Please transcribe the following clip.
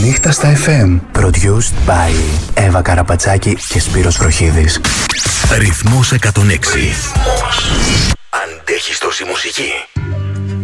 Νύχτα στα FM. Produced by Εύα Καραπατσάκη και Σπύρος Βροχίδης. Ρυθμός 106. Αντέχεις τόση μουσική?